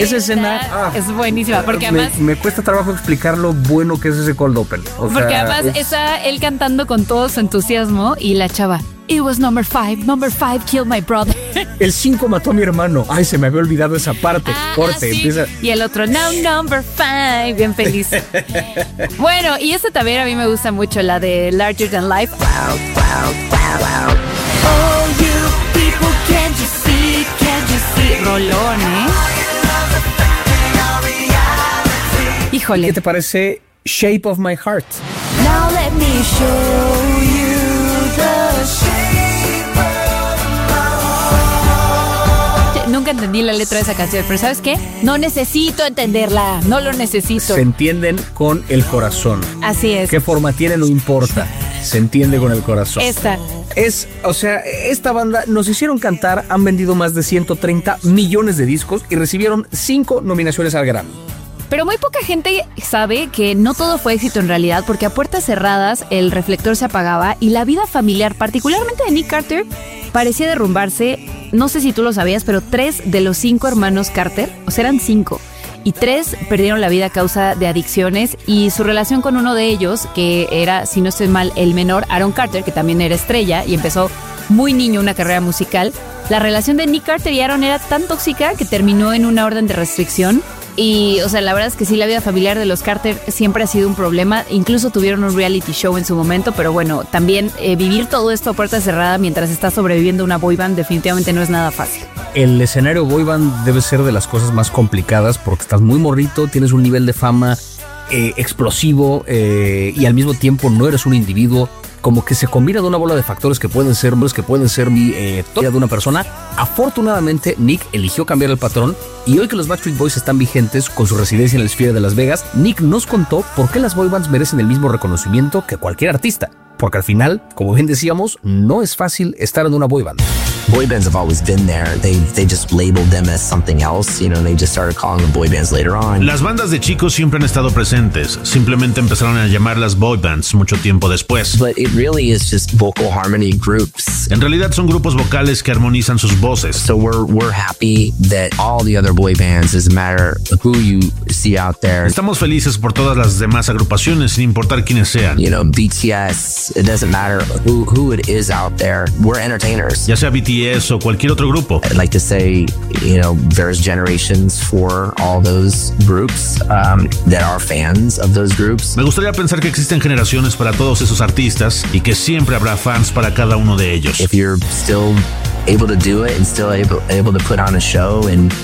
Esa escena es buenísima, porque además me cuesta trabajo explicar lo bueno que es ese cold open. Porque además está él cantando con todo su entusiasmo y la chava, it was number 5 killed my brother. El 5 mató a mi hermano. Ay, se me había olvidado esa parte. Corte, sí. empieza. Y el otro, no, number 5, bien feliz. Bueno, y esta también a mí me gusta mucho, la de Larger Than Life. Wow, wow, wow, wow. Oh, you people, can't you see, rolón, Híjole. ¿Qué te parece Shape of My Heart? Now let me show you the shape of my heart. Nunca entendí la letra de esa canción, pero ¿sabes qué? No necesito entenderla, no lo necesito. Se entienden con el corazón. Así es. ¿Qué forma tiene? No importa. Se entiende con el corazón. Esta banda nos hicieron cantar, han vendido más de 130 millones de discos y recibieron 5 nominaciones al Grammy. Pero muy poca gente sabe que no todo fue éxito en realidad, porque a puertas cerradas el reflector se apagaba y la vida familiar, particularmente de Nick Carter, parecía derrumbarse. No sé si tú lo sabías, pero 3 de los 5 hermanos Carter, o sea, eran 5, y 3 perdieron la vida a causa de adicciones, y su relación con uno de ellos, que era, si no estoy mal, el menor, Aaron Carter, que también era estrella y empezó muy niño una carrera musical, la relación de Nick Carter y Aaron era tan tóxica que terminó en una orden de restricción. Y, o sea, la verdad es que sí, la vida familiar de los Carter siempre ha sido un problema. Incluso tuvieron un reality show en su momento, pero bueno, también vivir todo esto a puerta cerrada mientras estás sobreviviendo una boy band definitivamente no es nada fácil. El escenario boy band debe ser de las cosas más complicadas porque estás muy morrito, tienes un nivel de fama explosivo y al mismo tiempo no eres un individuo. Como que se combina de una bola de factores que pueden ser toda de una persona. Afortunadamente, Nick eligió cambiar el patrón y hoy que los Backstreet Boys están vigentes con su residencia en el Sphere de Las Vegas, Nick nos contó por qué las boy bands merecen el mismo reconocimiento que cualquier artista. Porque al final, como bien decíamos, no es fácil estar en una boy band. Boy bands have always been there. They just labeled them as something else. You know, they just started calling them boy bands later on. Las bandas de chicos siempre han estado presentes. Simplemente empezaron a llamarlas boy bands mucho tiempo después. But it really is just vocal harmony groups. En realidad son grupos vocales que armonizan sus voces. So we're happy that all the other boy bands, doesn't matter who you see out there. Estamos felices por todas las demás agrupaciones, sin importar quiénes sean. You know, BTS, it doesn't matter who it is out there. We're entertainers. Ya sea BTS o cualquier otro grupo. I'd like to say, you know, there's generations for all those groups that are fans of those groups. Me gustaría pensar que existen generaciones para todos esos artistas y que siempre habrá fans para cada uno de ellos. If you're still able to do it and still able to put on a show and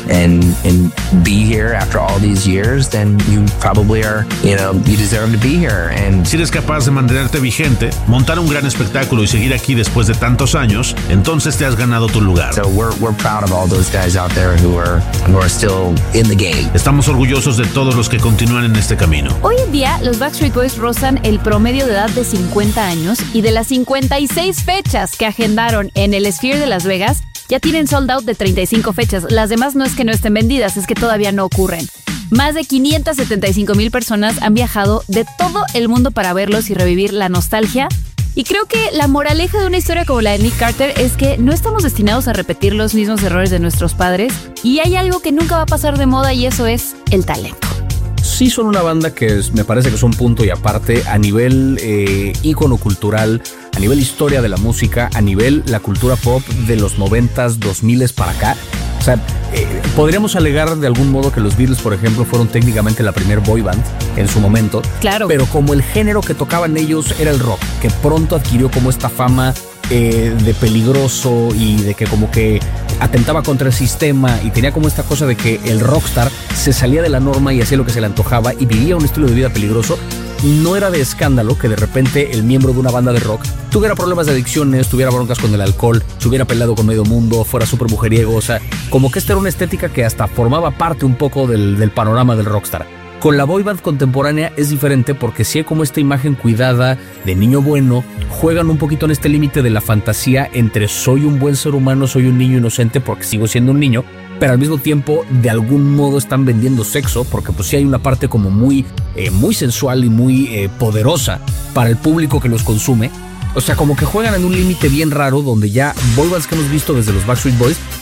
be here after all these years, then you probably are, you know, you deserve to be here. And si eres capaz de mantenerte vigente, montar un gran espectáculo y seguir aquí después de tantos años, entonces te has ganado tu lugar. So we're proud of all those guys out there who are still in the game. Estamos orgullosos de todos los que continúan en este camino. Hoy en día, los Backstreet Boys rozan el promedio de edad de 50 años y de las 56 fechas que agendaron en el Sphere de Las Vegas, ya tienen sold out de 35 fechas. Las demás no es que no estén vendidas, es que todavía no ocurren. Más de 575,000 personas han viajado de todo el mundo para verlos y revivir la nostalgia. Y creo que la moraleja de una historia como la de Nick Carter es que no estamos destinados a repetir los mismos errores de nuestros padres y hay algo que nunca va a pasar de moda y eso es el talento. Sí son una banda que me parece que son punto y aparte a nivel ícono cultural, a nivel historia de la música, a nivel la cultura pop de los 90s, 2000s para acá. O sea, podríamos alegar de algún modo que los Beatles, por ejemplo, fueron técnicamente la primer boy band en su momento. Claro. Pero como el género que tocaban ellos era el rock, que pronto adquirió como esta fama de peligroso y de que como que atentaba contra el sistema y tenía como esta cosa de que el rockstar se salía de la norma y hacía lo que se le antojaba y vivía un estilo de vida peligroso. No era de escándalo que de repente el miembro de una banda de rock tuviera problemas de adicciones, tuviera broncas con el alcohol, se hubiera peleado con medio mundo, fuera súper mujeriego. O sea, como que esta era una estética que hasta formaba parte un poco del panorama del rockstar. Con la boy band contemporánea es diferente porque sí hay como esta imagen cuidada de niño bueno, juegan un poquito en este límite de la fantasía entre soy un buen ser humano, soy un niño inocente porque sigo siendo un niño, pero al mismo tiempo de algún modo están vendiendo sexo porque pues sí hay una parte como muy sensual y muy poderosa para el público que los consume. O sea, como que juegan en un límite bien raro donde ya boy bands que hemos visto desde los Backstreet Boys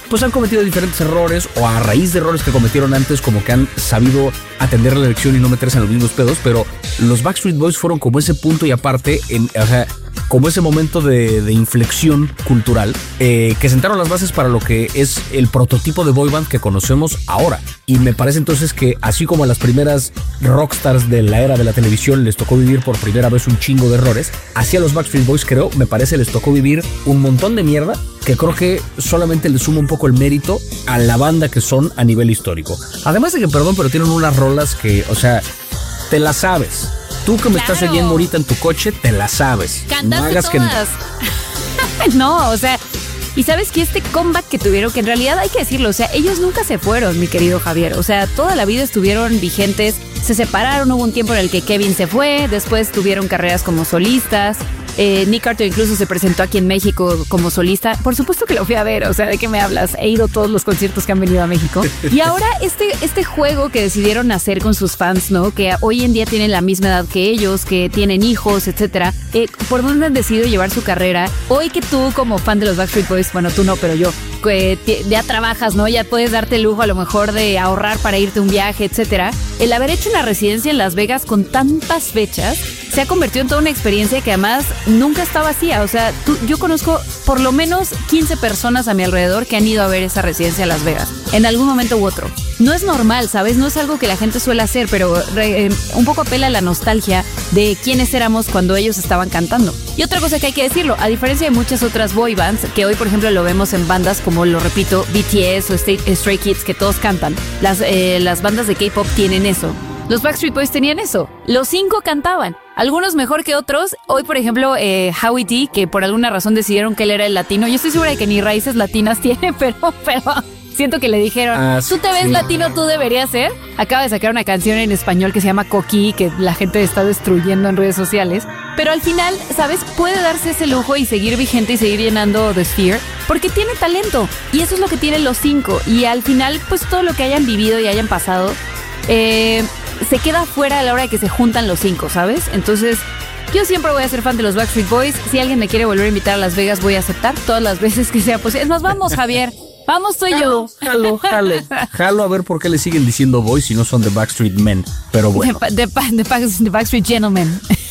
pues han cometido diferentes errores o a raíz de errores que cometieron antes, como que han sabido atender la lección y no meterse en los mismos pedos, pero los Backstreet Boys fueron como ese punto y aparte, o sea, como ese momento de inflexión cultural que sentaron las bases para lo que es el prototipo de boy band que conocemos ahora. Y me parece entonces que así como a las primeras rockstars de la era de la televisión les tocó vivir por primera vez un chingo de errores, así a los Backstreet Boys me parece les tocó vivir un montón de mierda que creo que solamente le suma un poco el mérito a la banda que son a nivel histórico. Además de que, perdón, pero tienen unas rolas que, o sea, te las sabes. Tú que me estás oyendo ahorita en tu coche, te la sabes. Cantaste no hagas todas. No, o sea, y sabes que este comeback que tuvieron, que en realidad hay que decirlo, o sea, ellos nunca se fueron, mi querido Javier. O sea, toda la vida estuvieron vigentes, se separaron, hubo un tiempo en el que Kevin se fue, después tuvieron carreras como solistas. Nick Carter incluso se presentó aquí en México como solista. Por supuesto que lo fui a ver, o sea, ¿de qué me hablas? He ido a todos los conciertos que han venido a México. Y ahora este juego que decidieron hacer con sus fans, ¿no? Que hoy en día tienen la misma edad que ellos, que tienen hijos, etcétera. ¿Por dónde han decidido llevar su carrera? Hoy que tú como fan de los Backstreet Boys, bueno, tú no, pero yo, ya trabajas, ¿no? Ya puedes darte el lujo a lo mejor de ahorrar para irte a un viaje, etcétera. El haber hecho una residencia en Las Vegas con tantas fechas se ha convertido en toda una experiencia que además nunca está vacía. O sea, yo conozco por lo menos 15 personas a mi alrededor que han ido a ver esa residencia en Las Vegas, en algún momento u otro. No es normal, ¿sabes? No es algo que la gente suele hacer, pero un poco apela a la nostalgia de quiénes éramos cuando ellos estaban cantando. Y otra cosa que hay que decirlo, a diferencia de muchas otras boy bands, que hoy por ejemplo lo vemos en bandas como, lo repito, BTS o Stray Kids, que todos cantan, las bandas de K-pop tienen eso. Los Backstreet Boys tenían eso. Los 5 cantaban. Algunos mejor que otros. Hoy, por ejemplo, Howie D, que por alguna razón decidieron que él era el latino. Yo estoy segura de que ni raíces latinas tiene, pero siento que le dijeron, ¿tú te ves latino? ¿Tú deberías ser? Acaba de sacar una canción en español que se llama Coquí, que la gente está destruyendo en redes sociales. Pero al final, ¿sabes? Puede darse ese lujo y seguir vigente y seguir llenando The Sphere, porque tiene talento. Y eso es lo que tienen los 5. Y al final, pues todo lo que hayan vivido y hayan pasado, se queda fuera a la hora de que se juntan los 5, ¿sabes? Entonces, yo siempre voy a ser fan de los Backstreet Boys. Si alguien me quiere volver a invitar a Las Vegas, voy a aceptar todas las veces que sea posible. Es más, vamos, Javier. Vamos tú y yo. Jalo a ver por qué le siguen diciendo boys si no son The Backstreet Men. Pero bueno. The Backstreet Gentlemen.